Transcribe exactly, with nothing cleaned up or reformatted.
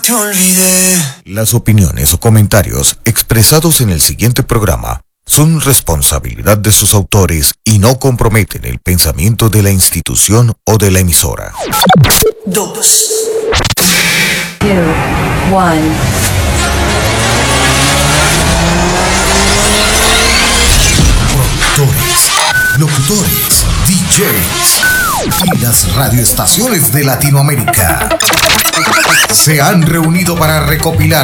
Te olvidé. Las opiniones o comentarios expresados en el siguiente programa son responsabilidad de sus autores y no comprometen el pensamiento de la institución o de la emisora. Dos. Two, one. Productores, locutores, D Js y las radioestaciones de Latinoamérica se han reunido para recopilar